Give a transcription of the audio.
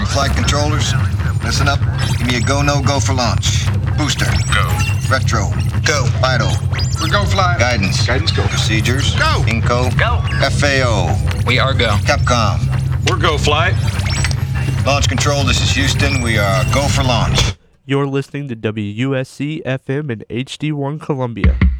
Flight controllers, listen up. Give me a go, no go for launch. Booster. Go. Retro. Go. Vital. We're go fly. Guidance. Guidance, go. Procedures. Go. Inco. Go. FAO. We are go. Capcom. We're go flight. Launch control, this is Houston. We are go for launch. You're listening to WUSC FM and HD1 Columbia.